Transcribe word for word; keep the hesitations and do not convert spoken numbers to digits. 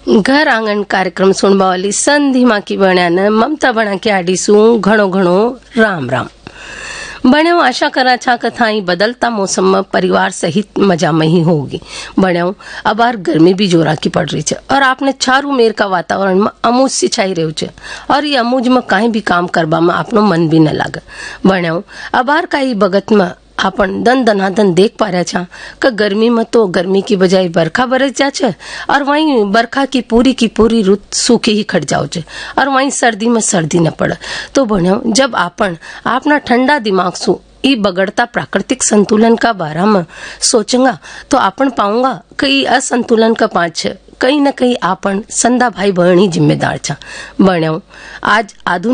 घर आंगण कार्यक्रम सुनवा वाली संधि माँ की बण्या ममता बना के आडीसू घणो घणो राम राम। बण्यों आशा करा छा कथाई बदलता मौसम में परिवार सहित मजा में ही होगी। बण्यों अब बार गर्मी भी जोरा की पड़ रही है और आपने चारू मेर का वातावरण में अमूज सी छाई રહ્યું છે और ये अमूज में कहीं भी काम करवा में आपनो मन भी न लागे। बण्यों अब बार का बगत में आपन दन दनादन देख पा रहा छा कि गर्मी में तो गर्मी की बजाय बरखा बरस जा छे और वहीं बरखा की पूरी की पूरी रुत सूखी ही खट जाओ छे और वहीं सर्दी में सर्दी न पड़े। तो बण्यों जब आपन अपना ठंडा दिमाग सु ई बगड़ता प्राकृतिक संतुलन का बारे में सोचेंगा तो आपन पाऊंगा कि असंतुलन का पाछे कहीं न कहीं आपन संदा भाई बहन ही जिम्मेदार छा। बण्यों आज आधुनिक